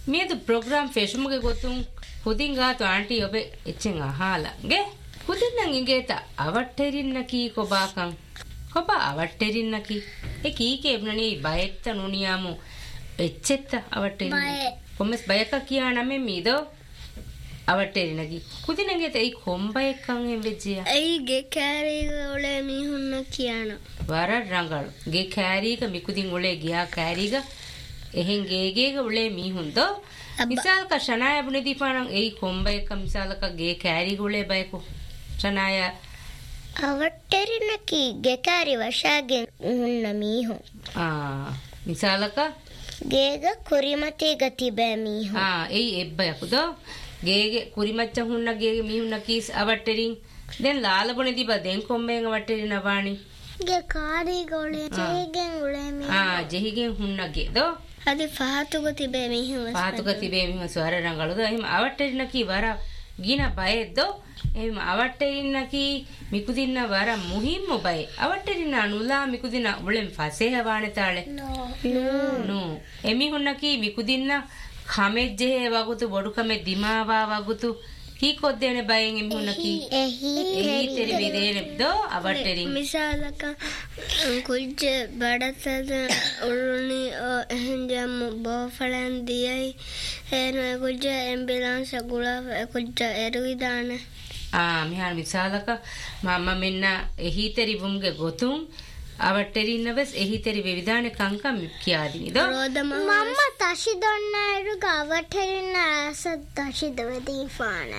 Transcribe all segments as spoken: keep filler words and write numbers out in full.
මේද programme ෆේෂමුගේ ගොතුන් හුදින් ගාතු aunty ඔබේ එච්චෙන් අහලා ගේ හුදින් නම් ඉංගේත අවට්ටෙරින්නකී කොබාකන් කොබා අවට්ටෙරින්නකී ඒ කීකේ එබ්නනි බයෙත්ත නුනියාමු එච්චෙත්ත අවට්ටෙරින්න කොම්මස් බයක කියා නමෙ මීදෝ අවට්ටෙරින්නකී හුදින් ඉංගේත ඒ කොම්බයෙක්කන් එම් වෙජ්ජියා ඒ ගේ කෑරීග ඔලේ මිහුන්න කියන වර රංගල් ගේ කෑරීග මිකුදින් ඔලේ ගියා කෑරීග එහෙන් ගේගේග උලේ මීහුන්දෝ මිසාල්ක ශනාය බුනේ දීපානං එයි කොම්බයක මිසාලක ගේ කෑරි ගුලේ බයකු ශනාය අවට්ටරිනකි ගේ කෑරි වශාගෙන් හුන්න මීහු ආ මිසාලක ගේග කුරිමතේ ගති බෑ මීහු ආ එයි එබ්බයකුදෝ ගේගේ කුරිමච්ච හුන්න ගේගේ මීහුන්න කීස් අවට්ටරින් දැන් ලාල බුනේ දීපා දැන් කොම්බෙන් අවට්ටරින වාණි ගේ කාරි ගෝලේ ජෙහිගෙන් උලේ මීහු ආ ජෙහිගෙන් හුන්න ගේදෝ අද පහතුක තිබේ මිහිම පහතුක තිබේ මිහිම ස්වර රංගලද එහෙම අවට්ටෙරින්නකී වර ගින බයෙද්දෝ එහෙම අවට්ටෙරින්නකී මිකුදින්න වර මුහිම්ම බය අවට්ටෙරින්න නුලා මිකුදින්න උලෙන් ෆසේහ වානතාලේ නෝ නෝ එමි හුන්නකී මිකුදින්න කමෙජ්ජේ වගුතු බොඩු කමෙ දිමාවා වගුතු කීකොද්දේනේ බයෙන් එමි හුන්නකී එහි එහි තෙරි විදේනේ දෝ අවට්ටෙරින් මිසාලක කුජ්ජ බඩතද උරුනි එහෙන්ජම් බෝෆලන් දියයි එන කුජ්ජ ඇම්බියුලන්ස් ගුලා කුජ්ජ එරුවිදාන ආ මිහාර මිසාලක මම මෙන්න එහි තෙරි වුම්ගේ ගොතුන් අවට්ටෙරින්නවස් එහි තෙරි විවිධානේ කංකම් කියාදිනි දෝ මම්ම තෂි දොන්නයිරු අවට්ටෙරින්න ඇස තෂි දවදීෆාන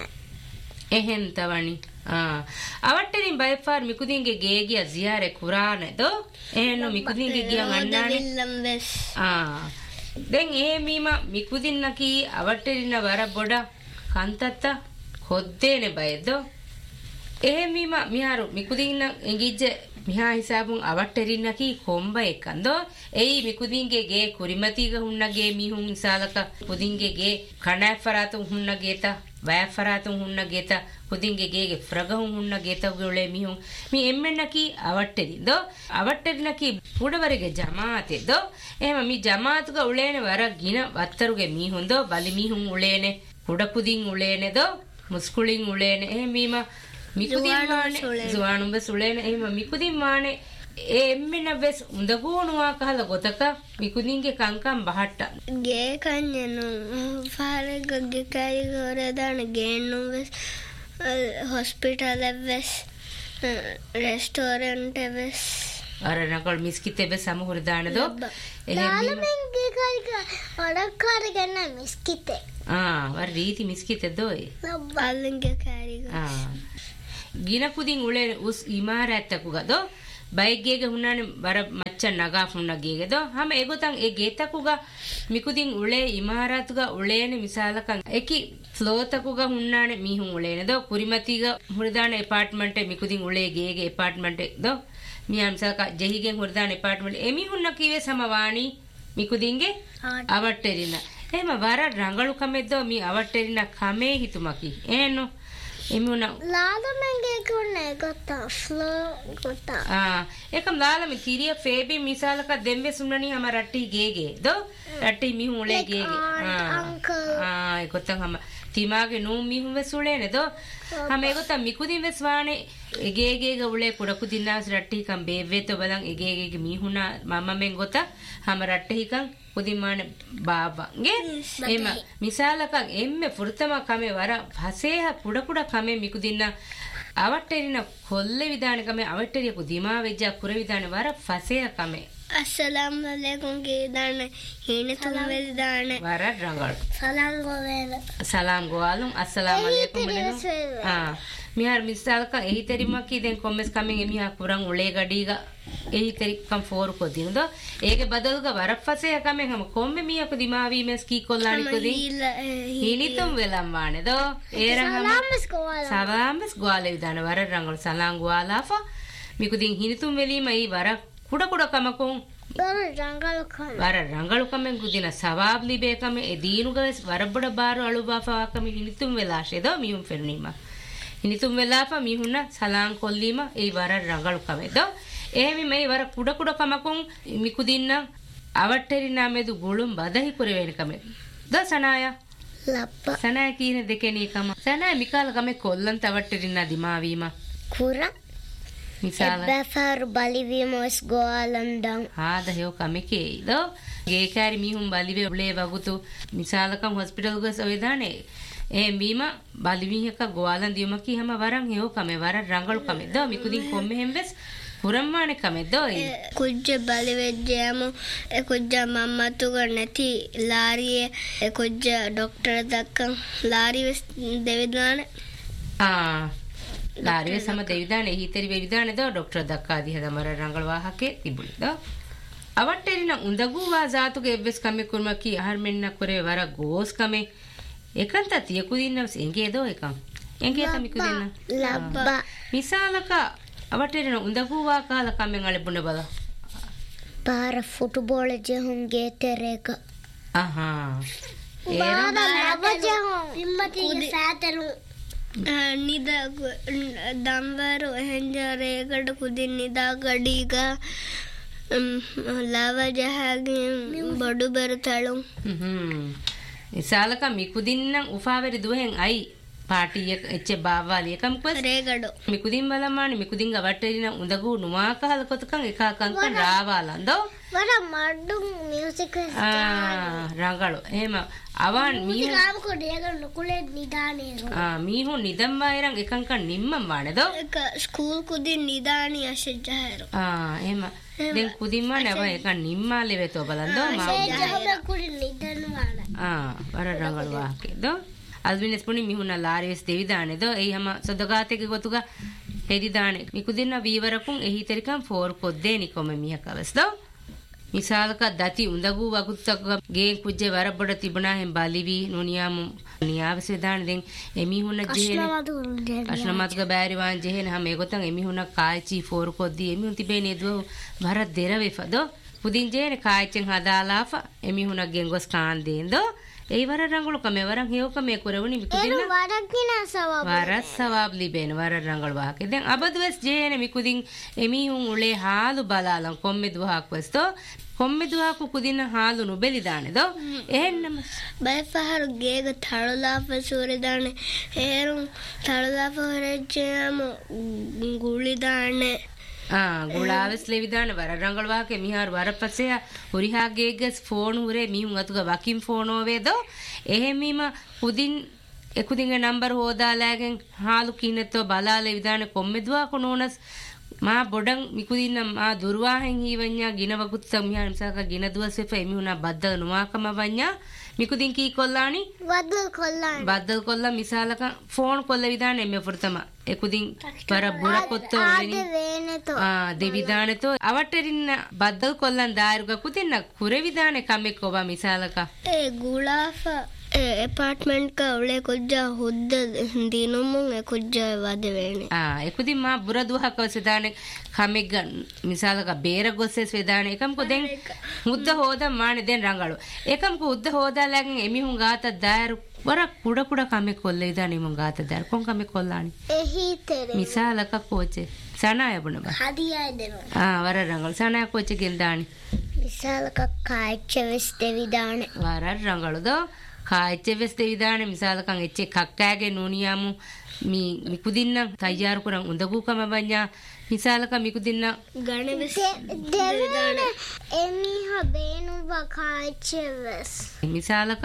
එහෙන් තවනි ආ අවට්ටෙරින් බයිෆාර් මිකුදින්ගේ ගේගිය ziyaare කුරාන දෝ එහෙන්නු මිකුදින්ගේ ගියන් අන්නානේ ආ දැන් ඒ මීම මිකුදින්නකී අවට්ටෙරින්න වර බොඩ කන්තත්ත කොද්දේනේ බයදෝ එහෙ මීම මිහාරු මිකුදින්න එංගිජ්ජ මිහා හිසාබුන් අවට්ටෙරින්නකී කොම්බ එකන්දෝ එයි මිකුදින්ගේ ගේ කුරිමතිග හුන්නගේ මිහුන් ඉසාලක පුදින්ගේ ගේ කණෑෆරාතුන් හුන්නගේත වෑෆරාතුන් හුන්නගේත පුදින්ගේ ගේගේ ෆ්‍රගහුන් හුන්නගේත ගොලේ මිහුන් මි එම්මෙන්නකී අවට්ටෙරින්දෝ අවට්ටෙරින්නකී පුඩවරගේ ජමාතෙදෝ එහෙම මි ජමාතුග උලේනේ වර ගින වත්තරුගේ මිහුන්දෝ බලි මිහුන් උලේනේ පුඩ පුදින් උලේනේදෝ මුස්කුලින් උලේනේ එහෙ මීම මිකුදින් මානේ ජුවානුඹ සුලේනේ එහෙම මිකුදින් මානේ එම්මෙන වෙස් උඳගෝණුවා කහලා ගොතක මිකුදින්ගේ කංකම් බහට්ට ගේ කන්නනු ෆාරේ ගගේ කයි ගොර දාන ගේන්නු වෙස් හොස්පිටල් වෙස් රෙස්ටෝරන්ට් වෙස් අර නකල් මිස්කිතේ වෙස් සමහර දානදෝ ලාලමෙන් ගේ කයි අඩකාර ගන්න මිස්කිතේ ආ වර රීති මිස්කිතේ දෝයි බල්ලන්ගේ කයි ආ ගින පුදින් උලේ උස් ඉමාරැත්තකුගදෝ බයිගේගේ හුන්නානේ බර මච්ච නගා ෆුන්නගේගේදෝ හැම ඒගොතන් ඒ ගේතකුගා මිකුදින් උලේ ඉමාරාතුගා උලේනේ මිසාලකන් එකි ෆ්ලෝතකුගා හුන්නානේ මිහුන් උලේනේදෝ කුරිමතිගා හුරදාන එපාර්ට්මන්ට් එක මිකුදින් උලේ ගේගේ එපාර්ට්මන්ට් එකදෝ මියම් සක ජෙහිගෙන් හුරදාන එපාර්ට්මන්ට් එමි හුන්න කීවේ සමවාණි මිකුදින්ගේ අවට්ටෙරින එහෙම වර රංගලු කමෙද්දෝ මි අවට්ටෙරින කමේ හිතුමකි එහෙනෝ එමුණ ලාලමෙන්ගේ කොන්නේ ගත්තා ෆ්ලෝ ගත්තා ආ එකම් ලාලම තිරිය ෆේබි මිසාලක දෙම්බේ සුන්නනි හම රට්ටි ගේගේ දෝ රට්ටි මිහු උලේ ගේගේ ආ අංකල් ආ ඒකතන් හම තිමාගේ නූ මිහු වෙසුලේනේ දෝ හම ඒකත මිකුදින් වෙස්වානේ එගේගේ උලේ කුඩකු දින්නාස් රට්ටි කම් බේවෙතෝ බලන් එගේගේ මිහුනා මම මෙන් ගොත හම රට්ටි කම් පුදිමානේ බාබන්ගේ එම මිසාලකන් එම්මෙ ෆුර්තම කමේ වර හසේහ කුඩ කුඩ කමේ මිකුදින්න අවට්ටෙරින කොල්ලේ විදාන කමේ අවට්ටෙරිය කුදිමා වෙජ්ජා කුර විදාන වර ෆසේහ කමේ අස්සලාමු අලයිකුම් ගේ දාන හේන තුන් වෙල් දාන වර රංගල් සලාම් ගෝවේල සලාම් ගෝවලුම් අස්සලාමු අලයිකුම් මලනු ආ මිහාර මිසාලක එහි තෙරිමකී දැන් කොම්මස් කමෙන් එමිහා කුරන් උලේ ගඩීගා එහි තෙරිකම් ෆෝරු කොදිනදෝ ඒගේ බදල්ග වරෆසේ කමෙන් හැම කොම්මෙ මියක දිමාවි මෙස් කී කොල්ලානි කොදි හිනිතුම් වෙලම් වානේදෝ ඒරහම සලාම්ස් ගෝවාලා සලාම්ස් ගෝවාලා විදාන වර රංගල් සලාම් ගෝවාලාෆා මිකුදින් හිනිතුම් වෙලීම එයි වර කුඩ කුඩ කමකුන් වර රංගලු කම වර රංගලු කමෙන් කුදින සවාබ් ලිබේ කමෙ ඒ දීනුගස් වරබඩ බාරු අලුබාෆා කමෙ හිනිතුම් වෙලාෂේදෝ මියුම් ෆෙරුනීම හිනිතුම් වෙලාපා මිහුන සලාම් කොල්ලීම ඒ වර රංගලු කමෙදෝ එහෙමි මේ වර කුඩ කුඩ කමකුන් මිකුදින්න අවට්ටෙරිනා මෙදු ගොළුම් බදහි පුර වෙන කමෙ ද සනාය ලප්ප සනාය කියන දෙකේ නීකම සනාය මිකාල ගමේ කොල්ලන් තවට්ටරින්න දිමාවීම කුර මිසාල බෆාරු බලිවීම ඔස් ගෝලන්දන් ආද හේව කමකේ දෝ ගේකාරි මිහුම් බලිවේ ඔබලේ වගුතු මිසාලකම් හොස්පිටල් ගස් ඔයදානේ ඒ බීම බලිවිහක ගෝලන් දියම කීහම වරන් හේව කමේ වර රංගලු කමේ දෝ මිකුදින් කොම්මෙ හෙම්බස් පුරම්මානේ කමේ දෝ කුජ්ජ බලිවෙජ්ජයම ඒ කුජ්ජ මම්මතුග නැති ලාරියේ ඒ කුජ්ජ ડોක්ටර් දක්කන් ලාරිය දෙවිදානේ ආ ලාරිය සම දෙවිදානේ හිතරි වෙවිදානේ දෝ ડોක්ටර් දක්කාදී හදමර රංගල වාහකේ තිබුණි දෝ අවට්ටෙරින උඳගුවා ජාතුගේ එවස් කමේ කුර්මකී ආහාර මෙන්න කරේ වර ගෝස් කමේ එකන්ත තියකුදින්නස් එංගේ දෝ එකම් එංගේ තමයි කුදින්න ලබ්බා මිසාලක අවට්ටෙරින උඳගුවා කාල කමෙන් අලෙබුණ බල පාර ෆුට්බෝල් ජෙහුන්ගේ තෙරේක ආහා ඒරම ලබජහුන් ඉම්මතිගේ සාතරු නිද දම්වරු එහෙන්ජරේකට කුදින් නිදා ගඩීග ලවජහගෙන් බොඩු බෙරතලුම් ඉසාලක මිකුදින්නම් උපාවෙරි දුහෙන් අයි පාටිය එච්ච බාවාලිය කම්කස් රේගඩ මිකුදින් බලමානි මිකුදින් අවට්ටරින උඳගු නුමාකහල කොතකන් එකාකංකන් රාවාලන්දෝ වර මඩ්ඩු මියුසික් ආ රංගලු එහෙම අවන් මීහු ගාම කොඩේක නුකුලේ නිදානේ ආ මීහු නිදම් වයිරන් එකංකන් නිම්මම් වානේදෝ එක ස්කූල් කුදින් නිදානි අශජහරු ආ එහෙම දැන් කුදින්ම නැව එක නිම්මාලේ වෙතෝ බලන්දෝ මා ජහබ කුදින් නිදන් වාන ආ වර රංගලු වාකේදෝ අල්විනස් පුනි මිහුන ලාරියස් දෙවිදානේදෝ එයි හැම සදගාතේක ගොතුග හෙදිදානේ මිකුදින්න වීවරකුන් එහි තරිකම් ෆෝර් කොද්දේ නිකොම මිහකවස්දෝ මිසාලක දති උඳගු වකුත්තක ගේ කුජ්ජේ වරබඩ තිබුණා හැම් බලිවි නුනියාම නියාවසේ දාන දෙන් එමිහුන ජෙහෙන අශ්නමත්ක බෑරි වාන් ජෙහෙන හැම ඒගොතන් එමිහුන කායිචි ෆෝර් කොද්දී එමිහුන් තිබේ නේදව වර දෙරවෙෆදෝ පුදින් ජෙහෙන කායිචෙන් හදාලාෆ එමිහුන ගෙන් ගොස් කාන් දෙන්දෝ ඒ වර රංගලු කමේ වරන් හේව කමේ කරවනි මිකුදින්න වරක් දිනා සවාබ වර සවාබ් ලිබේන වර රංගල වාහකේ දැන් අබදවස් ජේන මිකුදින් එමිහුන් උලේ හාලු බලාලන් කොම්මෙ දුහක් වස්තෝ කොම්මෙ දුහක් කුදින්න හාලු නුබෙලි දානේදෝ එහෙන්නම බයෆහරු ගේග තळලාප සූරදානේ හේරුම් තळලාප හරජ්ජයම ගුලි දානේ ආ ගුලාවස් ලෙවිදාන වර රංගල වාහකේ මිහාර වරපසේ හොරිහා ගේගස් ෆෝන් උරේ මිහුන් අතුග වකින් ෆෝනෝ වේදෝ එහෙමීම කුදින් එකුදින්ගේ නම්බර් හොදාලාගෙන් හාලු කිනෙතෝ බලාලේ විදාන කොම්මෙදුවා කොනෝනස් මා බොඩන් මිකුදින්න මා දුර්වාහෙන් හීවඤ්ඤා ගිනවකුත් සම්මිහාර මිසක ගින දුවසෙප එමිහුනා බද්දල නුවාකම වඤ්ඤා මිකුදින් කී කොල්ලානි බද්දල් කොල්ලානි බද්දල් කොල්ලා මිසාලක ෆෝන් කොල්ල විදාන එමෙ ෆුර්තම එකුදින් පර බුර කොත්තෝ වෙනි වේනතෝ ආ දෙවිදානතෝ අවටරින්න බද්දල් කොල්ලන් දායරුග කුදින්න කුර විදානේ කමෙක් ඔබ මිසාලක ඒ ගුලාෆ එපාර්ට්මන්ට් ක උලේ කොජ්ජා හොද්ද දිනුමුන් ඒ කොජ්ජා වද වෙන්නේ ආ එකුදින් මා බුර දුහක වසදානේ කමෙක් මිසාලක බේර ගොස්සෙස් වේදානේ එකම් කො දැන් මුද්ද හොදා මානේ දැන් රංගලු එකම් කො උද්ද හොදාලාගෙන් එමිහුන් ගාත දායරු වර කුඩ කුඩ කමෙක් කොල්ලේ ඉදානේ මුන් ගාත දායරු කොන් කමෙක් කොල්ලානි එහි තෙරේ මිසාලක කෝචේ සනාය බුණ බා හදියයි දෙනවා ආ වර රංගලු සනාය කෝචේ ගෙන් දානි මිසාලක කාච්චෙස් දෙවිදානේ වර රංගලු දෝ කායිච්චෙවස් දෙවිදානේ මිසාලකන් එච්චේ කක්කෑගේ නෝනියාමු මි මිකුදින්න තයාරු කරන් උඳගුකම වඤ්ඤා මිසාලක මිකුදින්න ගණෙවස් දෙවිදානේ එමිහ බේනුව කාච්චෙවස් මිසාලක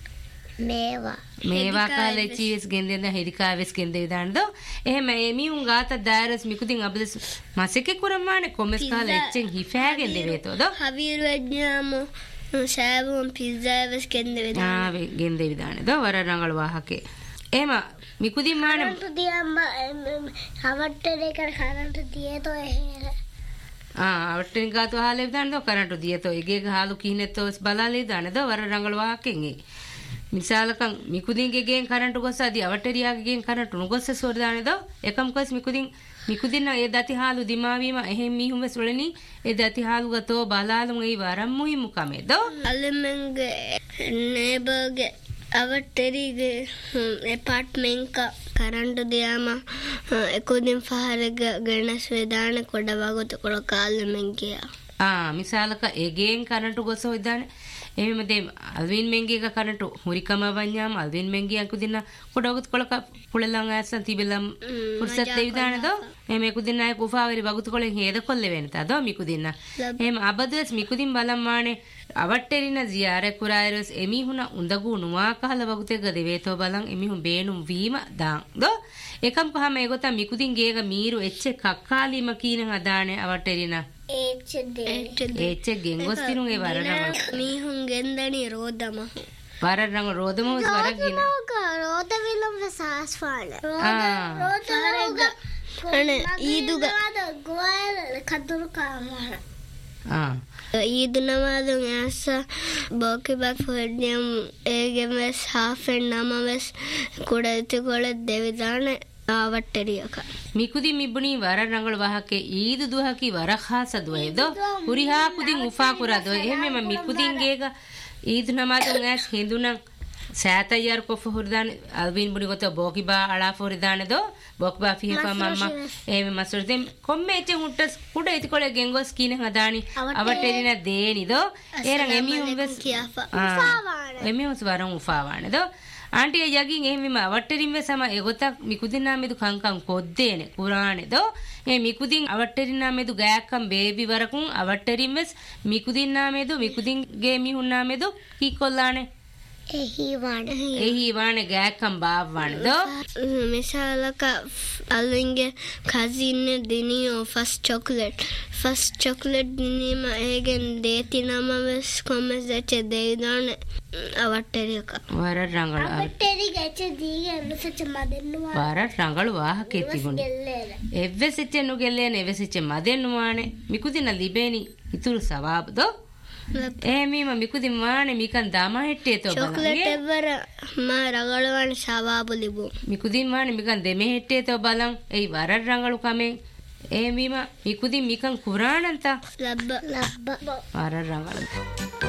මේවා මේවා කාලේ චීස් ගෙන්දෙන්ද හෙරිකාවෙස් ගෙන්දේ දාන්නදෝ එහෙම එමිහුන් ගාත දායරස් මිකුදින් අබලස් මාසෙකේ කුරම්මානේ කොමස් කාලේ එච්චෙන් හිෆෑගෙන් දෙවේතෝදෝ හවීරු වෙඥාමු සෑවුම් පිස්සාවස් ගෙන්දේ ආ ගෙන්දේ විදානේ දෝ වර රංගල වාහකේ එහෙම මිකුදින් මාන දියම්ම හවට්ටේ කර කරන්ට දියතෝ එහෙර ආ අවට්ටෙන් ගාත වහලේ විදානේ දෝ කරන්ට දියතෝ එගේ ගහලු කිහිනෙතෝස් බලාලේ දානේ දෝ වර රංගල වාහකෙන් ඒ මිසාලකන් මිකුදින්ගේ ගෙන් කරන්ට ගොස්සාදී අවට්ටරියාගේ ගෙන් කරන්ට නුගොස්ස සෝරදානේ දෝ එකම් කොස් මිකුදින් මිකුදින්න ඒ දති හාලු දිමාවීම එහෙම් මිහුම සුලනි ඒ දති හාලු ගතෝ බලාලුන් ඒ වරම් මුහිමු කමේ දෝ අලමංගේ නේබර්ගේ අවට්ටරිගේ එපාර්ට්මන්ට් ක කරන්ට දියාම එකොදින් ෆහරග ගණස් වේදාන කොඩ වගත කොල කාලමං ගියා ආ මිසාලක ඒ ගෙන් කරන්ට ගොස්ස හොදානේ එහෙම දෙම අල්වින් මෙන්ගේ එක කරට හුරිකම වඤ්ඤාම අල්වින් මෙන්ගේ අකුදින කොඩවගත් කොලක පුලලන් ඇස්සන් තිබෙලම් පුර්සත් දෙවිදානද එහෙම කුදින අය කුෆාවරි වගුත් කොලෙන් හේද කොල්ල වෙනත අද මිකුදින එහෙම අබදස් මිකුදින් බලම්මානේ අවට්ටෙරින ziyaare kurairos emihuna undagu nuwa kahala wagutega deveto balan emihun beenum wima daan do ekam pahama egota mikudin geega miiru ecche kakkalima kinen adane awatterina ecche ecche gengos tinun e warana mihun gendani rodama warana rodama waragina rodavilam sasfala roda ane iduga goal kaduru kamara ah ಈದು ನಮಾದು ನ್ಯಾಸ ಬೋಕಿ ಬಾಕ್ ಫೋಡ್ನಿಯಂ ಏಗೆ mess half an ನಮವೆಸ್ ಕುಡೈತಿ ಕೊಳೆ ದೇವಿದಾನೆ ಆವಟ್ಟೆರಿಯಕ ಮಿಕುದಿ ಮಿಬ್ಬುನಿ ವರ ರಂಗಳು ವಾಹಕೆ ಈದು ದುಹಕಿ ವರ ಖಾಸ ದುಹೆದೋ ಹುರಿಹಾ ಕುದಿನ್ Ufa ಕುರದೋ ಎಹೆಮ ಮಿಕುದಿಂಗೇಗ ಈದು ನಮಾದು ನ್ಯಾಸ್ ಹಿಂದುನಂ සෑතයාර කොෆ හුරදාන අල්වින් බුනි ගොත බෝකිබා අලා ෆොරිදානදෝ බොක්බා ෆිහපා මම්මා එමෙ මසුර්දෙම් කොම්මේච හුට්ටස් කුඩ ඉති කොල ගෙන්ගොස් කීන හදානි අවටෙරින දේනිදෝ එරන් එමියුම් වෙස් උෆාවාන එමියුම් වරන් උෆාවානදෝ aunty යගින් එහෙම අවටෙරින් වෙසම එගොතක් මිකුදිනා මෙදු කංකං කොද්දේනේ කුරානේදෝ මේ මිකුදින් අවටෙරිනා මෙදු ගෑක්කම් බේබි වරකුන් අවටෙරින් වෙස් මිකුදිනා මෙදු මිකුදින් ගේ මිහුන්නා මෙදු කීකොල්ලානේ එහි වණ එහි වණ ගෑකම් බාවවණ දෝ මිසාලක අලුන්ගේ කසින් දිනියෝ first chocolate first chocolate දිනීම again දේති නම වෙස් කොමස් දැච දෙයිදාන අවට්ටරියක වර රංගල අවට්ටරි ගැච දීගේ එවසච මදෙන්නවා වර රංගල වාහකේ තිබුණේ එව්වෙසිච්ච නුගෙල්ලේන එවසිච්ච මදෙන්නුවානේ මිකුදින ලිබේනි ඉතුරු සවාබ දෝ එහෙමීම මිකුදින් වානේ මිකන් දාමා හෙට්ටේ තෝ බලන්නේ චොකලට් එවර මා රගලවන සවාබ ලිබු මිකුදින් වානේ මිකන් දෙමෙ හෙට්ටේ තෝ බලන් එයි වර රංගලු කමෙන් එහෙමීම මිකුදින් මිකන් කුරානන්ත ලබ්බ ලබ්බ වර රංගල